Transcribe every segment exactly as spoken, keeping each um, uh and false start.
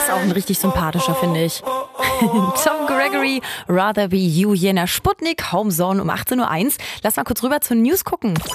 ist auch ein richtig sympathischer, finde ich. Tom Gregory, Rather Be You hier in der Sputnik Homezone um achtzehn Uhr eins. Lass mal kurz rüber zu den News gucken. M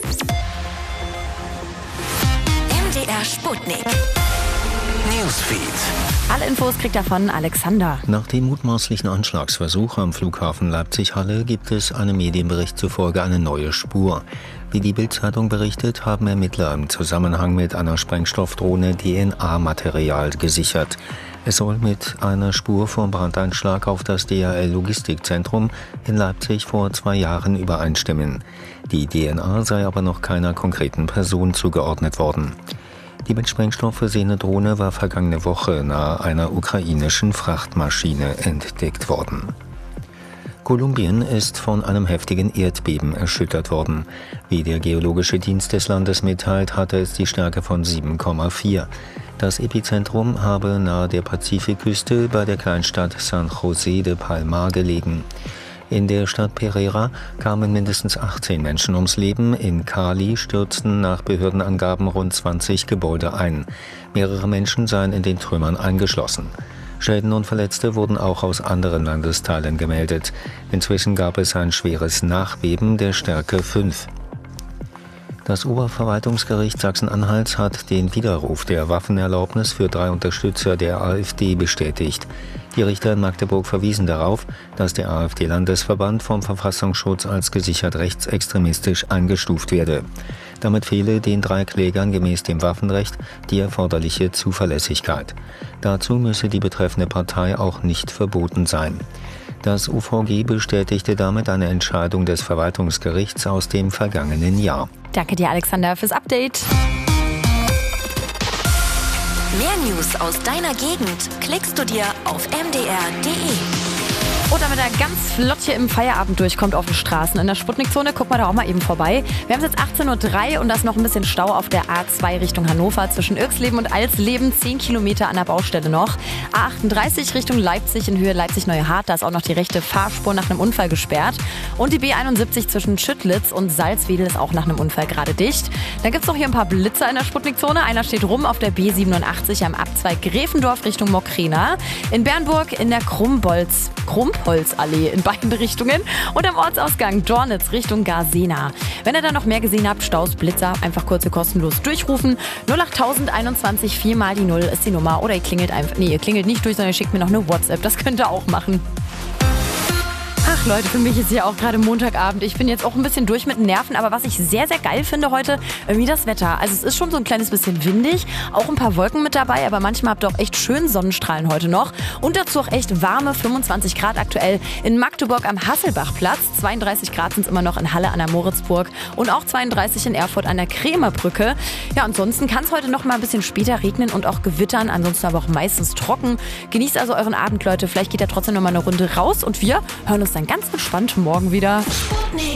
D R Sputnik Newsfeed. Alle Infos kriegt er von Alexander. Nach dem mutmaßlichen Anschlagsversuch am Flughafen Leipzig-Halle gibt es einem Medienbericht zufolge eine neue Spur. Wie die Bild-Zeitung berichtet, haben Ermittler im Zusammenhang mit einer Sprengstoffdrohne D N A-Material gesichert. Es soll mit einer Spur vom Brandeinschlag auf das D H L-Logistikzentrum in Leipzig vor zwei Jahren übereinstimmen. Die D N A sei aber noch keiner konkreten Person zugeordnet worden. Die mit Sprengstoff versehene Drohne war vergangene Woche nahe einer ukrainischen Frachtmaschine entdeckt worden. Kolumbien ist von einem heftigen Erdbeben erschüttert worden. Wie der Geologische Dienst des Landes mitteilt, hatte es die Stärke von sieben Komma vier. Das Epizentrum habe nahe der Pazifikküste bei der Kleinstadt San José de Palmar gelegen. In der Stadt Pereira kamen mindestens achtzehn Menschen ums Leben. In Cali stürzten nach Behördenangaben rund zwanzig Gebäude ein. Mehrere Menschen seien in den Trümmern eingeschlossen. Schäden und Verletzte wurden auch aus anderen Landesteilen gemeldet. Inzwischen gab es ein schweres Nachbeben der Stärke fünf. Das Oberverwaltungsgericht Sachsen-Anhalts hat den Widerruf der Waffenerlaubnis für drei Unterstützer der AfD bestätigt. Die Richter in Magdeburg verwiesen darauf, dass der AfD-Landesverband vom Verfassungsschutz als gesichert rechtsextremistisch eingestuft werde. Damit fehle den drei Klägern gemäß dem Waffenrecht die erforderliche Zuverlässigkeit. Dazu müsse die betreffende Partei auch nicht verboten sein. Das U V G bestätigte damit eine Entscheidung des Verwaltungsgerichts aus dem vergangenen Jahr. Danke dir, Alexander, fürs Update. Mehr News aus deiner Gegend klickst du dir auf m d r punkt d e. Und damit er ganz flott hier im Feierabend durchkommt auf den Straßen in der Sputnikzone, gucken wir da auch mal eben vorbei. Wir haben jetzt achtzehn Uhr drei und da ist noch ein bisschen Stau auf der A zwei Richtung Hannover zwischen Irxleben und Alsleben. zehn Kilometer an der Baustelle noch. A achtunddreißig Richtung Leipzig in Höhe Leipzig-Neuhardt. Da ist auch noch die rechte Fahrspur nach einem Unfall gesperrt. Und die B einundsiebzig zwischen Schüttlitz und Salzwedel ist auch nach einem Unfall gerade dicht. Dann gibt es noch hier ein paar Blitzer in der Sputnikzone. Einer steht rum auf der B siebenundachtzig am Abzweig Gräfendorf Richtung Mokrena. In Bernburg in der Krummbolz, Krumpholzallee in beiden Richtungen. Und am Ortsausgang Dornitz Richtung Garsena. Wenn ihr da noch mehr gesehen habt, Staus, Blitzer, einfach kurz kostenlos durchrufen. null acht einundzwanzig vier mal die null ist die Nummer. Oder ihr klingelt einfach, nee, ihr klingelt nicht durch, sondern ihr schickt mir noch eine WhatsApp. Das könnt ihr auch machen. Ach Leute, für mich ist ja auch gerade Montagabend. Ich bin jetzt auch ein bisschen durch mit den Nerven, aber was ich sehr, sehr geil finde heute, irgendwie das Wetter. Also es ist schon so ein kleines bisschen windig, auch ein paar Wolken mit dabei, aber manchmal habt ihr auch echt schön Sonnenstrahlen heute noch. Und dazu auch echt warme fünfundzwanzig Grad aktuell in Magdeburg am Hasselbachplatz. zweiunddreißig Grad sind es immer noch in Halle an der Moritzburg und auch zweiunddreißig in Erfurt an der Krämerbrücke. Ja, ansonsten kann es heute noch mal ein bisschen später regnen und auch gewittern, ansonsten aber auch meistens trocken. Genießt also euren Abend, Leute. Vielleicht geht ihr trotzdem noch mal eine Runde raus und wir hören uns dann ganz entspannt morgen wieder.